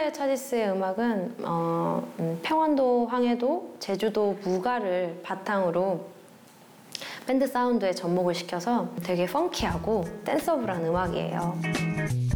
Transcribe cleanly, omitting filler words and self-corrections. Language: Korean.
현대 차지스의 음악은 평안도, 황해도, 제주도 무가를 바탕으로 밴드 사운드에 접목을 시켜서 되게 펑키하고 댄서블한 음악이에요.